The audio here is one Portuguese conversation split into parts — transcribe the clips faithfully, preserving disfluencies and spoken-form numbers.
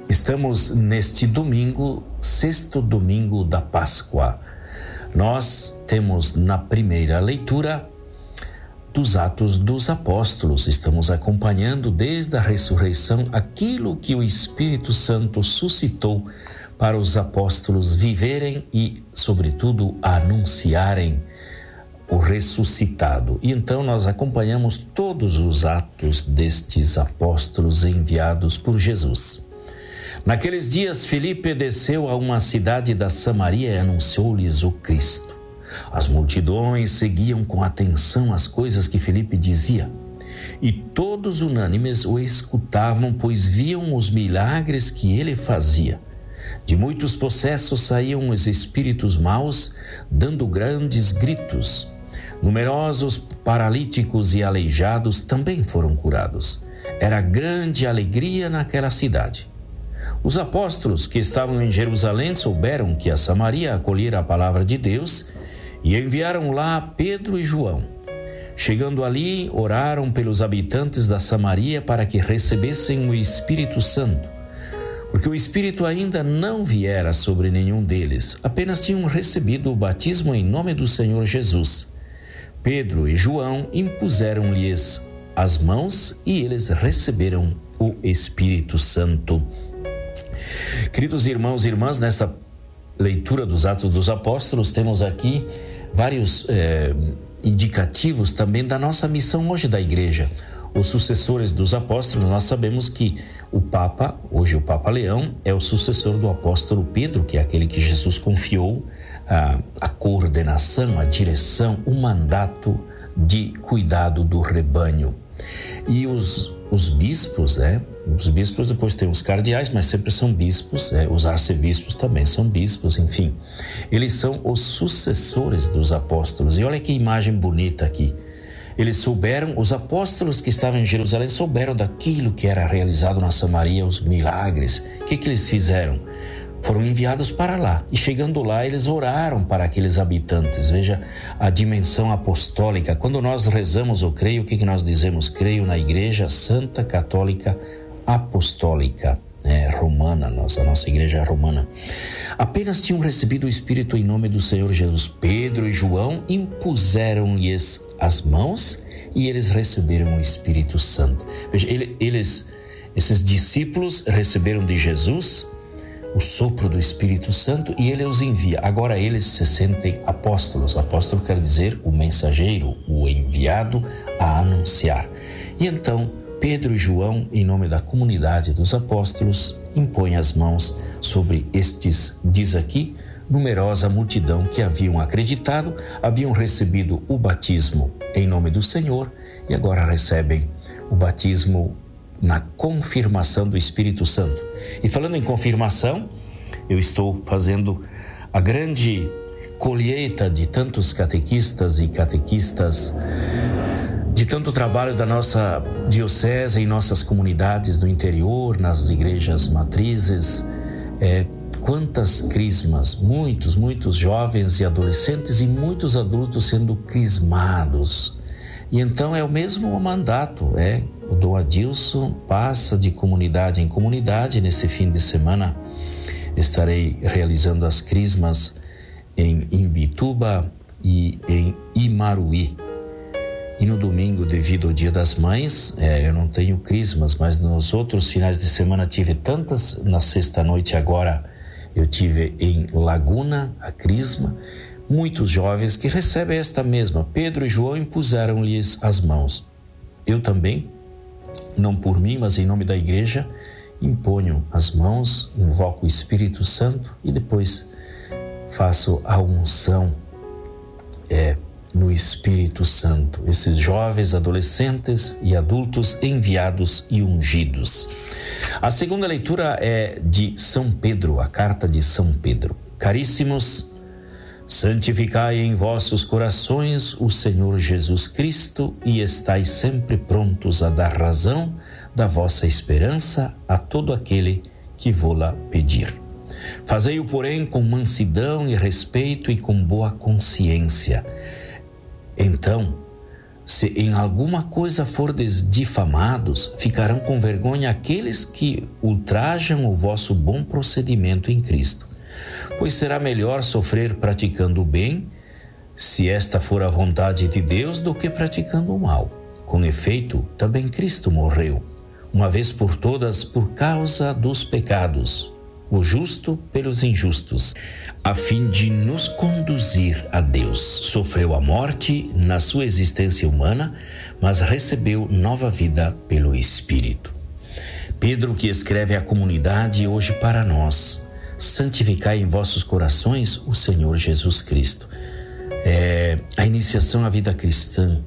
Estamos neste domingo, sexto domingo da Páscoa. Nós temos na primeira leitura dos Atos dos Apóstolos. Estamos acompanhando desde a ressurreição aquilo que o Espírito Santo suscitou para os apóstolos viverem e, sobretudo, anunciarem o ressuscitado. E então nós acompanhamos todos os atos destes apóstolos enviados por Jesus. Naqueles dias, Filipe desceu a uma cidade da Samaria e anunciou-lhes o Cristo. As multidões seguiam com atenção as coisas que Filipe dizia, e todos unânimes o escutavam, pois viam os milagres que ele fazia. De muitos possessos saíam os espíritos maus, dando grandes gritos. Numerosos paralíticos e aleijados também foram curados. Era grande alegria naquela cidade. Os apóstolos que estavam em Jerusalém souberam que a Samaria acolhera a palavra de Deus e enviaram lá Pedro e João. Chegando ali, oraram pelos habitantes da Samaria para que recebessem o Espírito Santo, porque o Espírito ainda não viera sobre nenhum deles, apenas tinham recebido o batismo em nome do Senhor Jesus. Pedro e João impuseram-lhes as mãos e eles receberam o Espírito Santo. Queridos irmãos e irmãs, nessa leitura dos Atos dos Apóstolos, temos aqui vários eh, indicativos também da nossa missão hoje da Igreja. Os sucessores dos apóstolos, nós sabemos que o Papa, hoje o Papa Leão, é o sucessor do apóstolo Pedro, que é aquele que Jesus confiou a, a coordenação, a direção, o mandato de cuidado do rebanho. E os, os bispos, né? Os bispos depois tem os cardeais, mas sempre são bispos, é, os arcebispos também são bispos, enfim. Eles são os sucessores dos apóstolos. E olha que imagem bonita aqui. Eles souberam, os apóstolos que estavam em Jerusalém souberam daquilo que era realizado na Samaria, os milagres. O que, que eles fizeram? Foram enviados para lá. E chegando lá, eles oraram para aqueles habitantes. Veja a dimensão apostólica. Quando nós rezamos o creio, o que, que nós dizemos? Creio na Igreja Santa Católica Apostólica, é, romana, nossa, a nossa igreja é romana. Apenas tinham recebido o Espírito em nome do Senhor Jesus. Pedro e João impuseram-lhes as mãos e eles receberam o Espírito Santo. Veja, eles, esses discípulos receberam de Jesus o sopro do Espírito Santo e ele os envia. Agora eles se sentem apóstolos. Apóstolo quer dizer o mensageiro, o enviado a anunciar. E então Pedro e João, em nome da comunidade dos apóstolos, impõem as mãos sobre estes, diz aqui, numerosa multidão que haviam acreditado, haviam recebido o batismo em nome do Senhor e agora recebem o batismo na confirmação do Espírito Santo. E falando em confirmação, eu estou fazendo a grande colheita de tantos catequistas e catequistas, de tanto trabalho da nossa diocese em nossas comunidades do interior, nas igrejas matrizes, é, quantas crismas, muitos, muitos jovens e adolescentes e muitos adultos sendo crismados. E então é o mesmo mandato, é, o Dom Adilson passa de comunidade em comunidade. Nesse fim de semana estarei realizando as crismas em Imbituba e em Imaruí. E no domingo, devido ao Dia das Mães, é, eu não tenho crismas, mas nos outros finais de semana tive tantas. Na sexta-noite agora eu tive em Laguna a crisma. Muitos jovens que recebem esta mesma. Pedro e João impuseram-lhes as mãos. Eu também, não por mim, mas em nome da igreja, imponho as mãos, invoco o Espírito Santo e depois faço a unção é, no Espírito Santo. Esses jovens, adolescentes e adultos enviados e ungidos. A segunda leitura é de São Pedro, a carta de São Pedro. Caríssimos, santificai em vossos corações o Senhor Jesus Cristo e estais sempre prontos a dar razão da vossa esperança a todo aquele que vô-la pedir. Fazei-o, porém, com mansidão e respeito e com boa consciência. Então, Se em alguma coisa fordes difamados, ficarão com vergonha aqueles que ultrajam o vosso bom procedimento em Cristo. Pois será melhor sofrer praticando o bem, se esta for a vontade de Deus, do que praticando o mal. Com efeito, também Cristo morreu, uma vez por todas, por causa dos pecados, o justo pelos injustos, a fim de nos conduzir a Deus. Sofreu a morte na sua existência humana, mas recebeu nova vida pelo Espírito. Pedro, que escreve à comunidade hoje para nós: santificai em vossos corações o Senhor Jesus Cristo. É, a iniciação à vida cristã,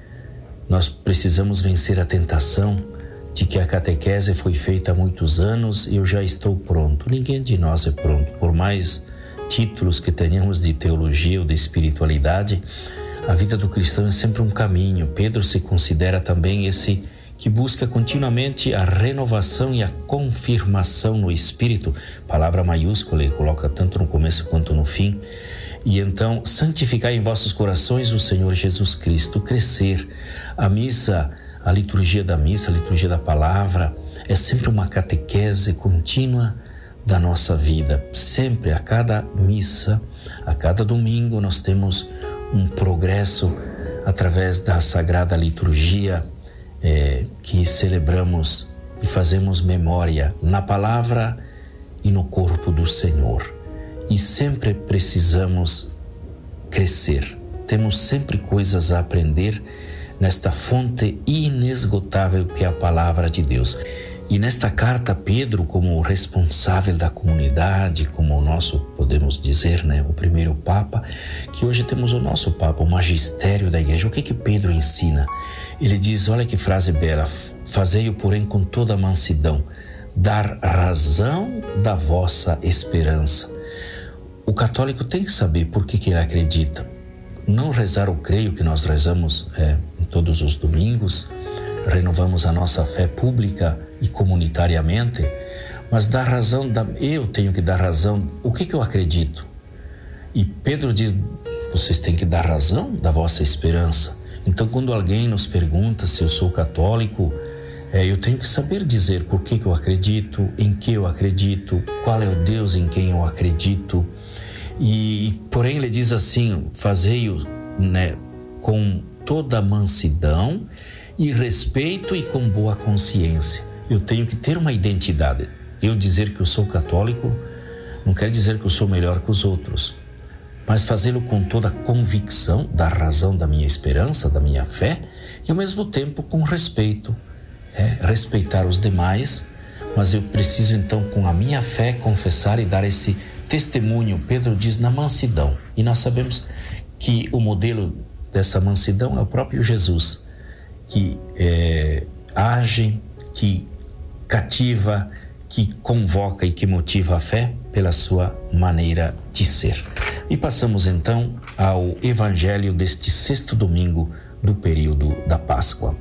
nós precisamos vencer a tentação de que a catequese foi feita há muitos anos e eu já estou pronto. Ninguém de nós é pronto. Por mais títulos que tenhamos de teologia ou de espiritualidade, a vida do cristão é sempre um caminho. Pedro se considera também esse que busca continuamente a renovação e a confirmação no Espírito. Palavra maiúscula, ele coloca tanto no começo quanto no fim. E então, santificai em vossos corações o Senhor Jesus Cristo. Crescer. A missa, a liturgia da missa, a liturgia da palavra, é sempre uma catequese contínua da nossa vida. Sempre, a cada missa, a cada domingo, nós temos um progresso através da sagrada liturgia é, que celebramos e fazemos memória na palavra e no corpo do Senhor. E sempre precisamos crescer. Temos sempre coisas a aprender nesta fonte inesgotável que é a palavra de Deus. E nesta carta, Pedro, como responsável da comunidade, como o nosso, podemos dizer, né, o primeiro Papa, que hoje temos o nosso Papa, o magistério da igreja. O que que Pedro ensina? Ele diz, olha que frase bela: fazei-o, porém, com toda mansidão, dar razão da vossa esperança. O católico tem que saber por que que ele acredita. Não rezar o creio que nós rezamos é, todos os domingos, renovamos a nossa fé pública e comunitariamente, mas dar razão, da, eu tenho que dar razão, o que que eu acredito? E Pedro diz, vocês têm que dar razão da vossa esperança. Então, quando alguém nos pergunta se eu sou católico, é, eu tenho que saber dizer por que que eu acredito, em que eu acredito, qual é o Deus em quem eu acredito. E, porém, ele diz assim, fazei-o, né, com toda mansidão e respeito e com boa consciência. Eu tenho que ter uma identidade. Eu dizer que eu sou católico não quer dizer que eu sou melhor que os outros, mas fazê-lo com toda a convicção da razão da minha esperança, da minha fé, e ao mesmo tempo com respeito, é, respeitar os demais, mas eu preciso então com a minha fé confessar e dar esse testemunho. Pedro diz na mansidão, e nós sabemos que o modelo dessa mansidão é o próprio Jesus, que é, age, que cativa, que convoca e que motiva a fé pela sua maneira de ser. E passamos então ao evangelho deste sexto domingo do período da Páscoa.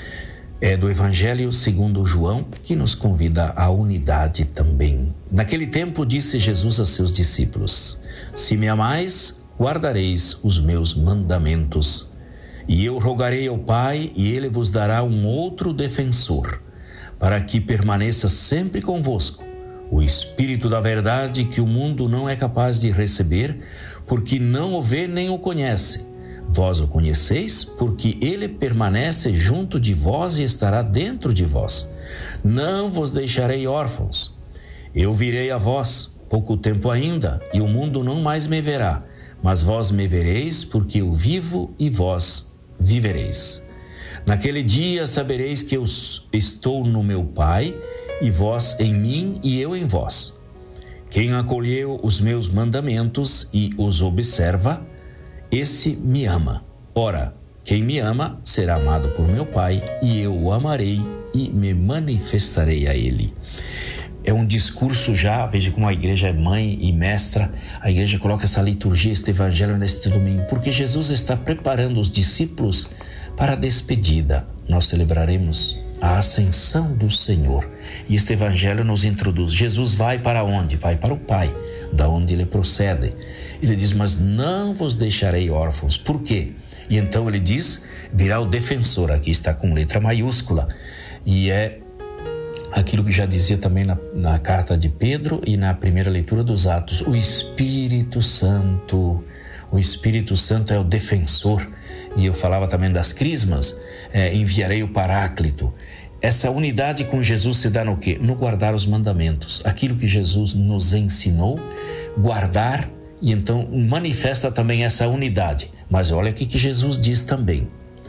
É do evangelho segundo João, que nos convida à unidade também. Naquele tempo disse Jesus a seus discípulos: se me amais, guardareis os meus mandamentos. E eu rogarei ao Pai, e Ele vos dará um outro defensor, para que permaneça sempre convosco, o Espírito da verdade, que o mundo não é capaz de receber, porque não o vê nem o conhece. Vós o conheceis, porque Ele permanece junto de vós e estará dentro de vós. Não vos deixarei órfãos. Eu virei a vós, pouco tempo ainda, e o mundo não mais me verá, mas vós me vereis, porque eu vivo e vós vivereis. Naquele dia sabereis que eu estou no meu Pai, e vós em mim e eu em vós. Quem acolheu os meus mandamentos e os observa, esse me ama. Ora, quem me ama será amado por meu Pai, e eu o amarei e me manifestarei a ele. É um discurso já, veja como a igreja é mãe e mestra, a igreja coloca essa liturgia, este evangelho neste domingo, porque Jesus está preparando os discípulos para a despedida. Nós celebraremos a ascensão do Senhor, e este evangelho nos introduz. Jesus vai para onde? Vai para o Pai, da onde ele procede. Ele diz, mas não vos deixarei órfãos. Por quê? E então ele diz, virá o defensor. Aqui está com letra maiúscula. E é aquilo que já dizia também na, na carta de Pedro e na primeira leitura dos Atos. O Espírito Santo. O Espírito Santo é o defensor. E eu falava também das crismas. É, enviarei o Paráclito. Essa unidade com Jesus se dá no quê? No guardar os mandamentos. Aquilo que Jesus nos ensinou, guardar, e então manifesta também essa unidade. Mas olha o que Jesus diz também,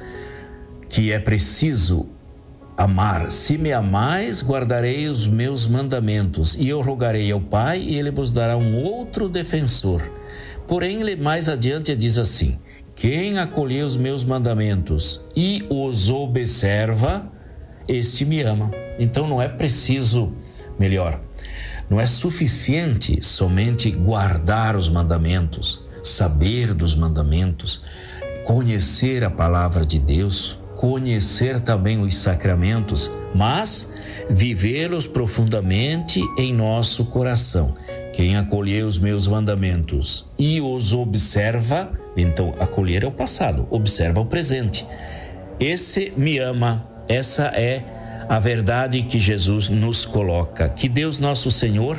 que é preciso amar. Se me amais, guardarei os meus mandamentos, e eu rogarei ao Pai, e ele vos dará um outro defensor. Porém, mais adiante diz assim: quem acolher os meus mandamentos e os observa, este me ama. Então não é preciso, melhor, não é suficiente somente guardar os mandamentos, saber dos mandamentos, conhecer a palavra de Deus, conhecer também os sacramentos, mas vivê-los profundamente em nosso coração. Quem acolher os meus mandamentos e os observa, então acolher é o passado, observa o presente. Esse me ama. Essa é a verdade que Jesus nos coloca. Que Deus nosso Senhor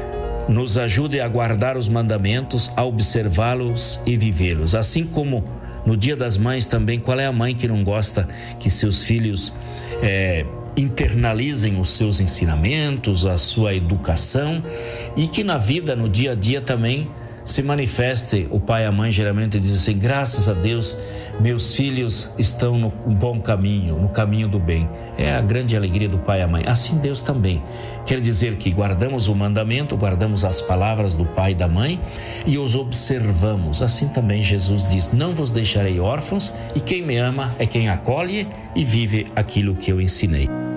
nos ajude a guardar os mandamentos, a observá-los e vivê-los. Assim como no Dia das Mães também, qual é a mãe que não gosta que seus filhos é, internalizem os seus ensinamentos, a sua educação, e que na vida, no dia a dia também se manifeste. O pai e a mãe geralmente dizem assim: graças a Deus, meus filhos estão no bom caminho, no caminho do bem. É a grande alegria do pai e a mãe. Assim Deus também quer dizer que guardamos o mandamento, guardamos as palavras do pai e da mãe e os observamos. Assim também Jesus diz: não vos deixarei órfãos, e quem me ama é quem acolhe e vive aquilo que eu ensinei.